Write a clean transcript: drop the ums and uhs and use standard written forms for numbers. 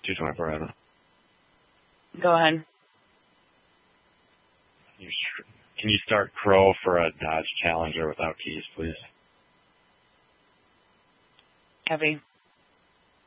224 Edmund. Go ahead. Can you start Crow for a Dodge Challenger without keys, please? Heavy.